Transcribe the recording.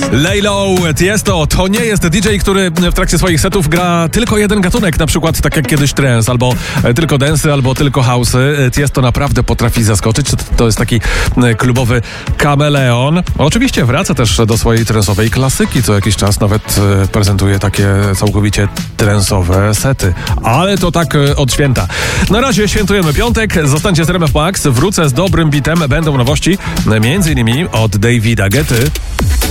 Laylo, Tiesto to nie jest DJ, który w trakcie swoich setów gra tylko jeden gatunek, na przykład tak jak kiedyś trance, albo tylko dance, albo tylko house'y. Tiesto naprawdę potrafi zaskoczyć. To jest taki klubowy kameleon. Oczywiście wraca też do swojej trance'owej klasyki, co jakiś czas nawet prezentuje takie całkowicie trance'owe sety. Ale to tak od święta. Na razie świętujemy piątek, zostańcie z RMF Max, wrócę z dobrym bitem, będą nowości, między innymi od Davida Guetty.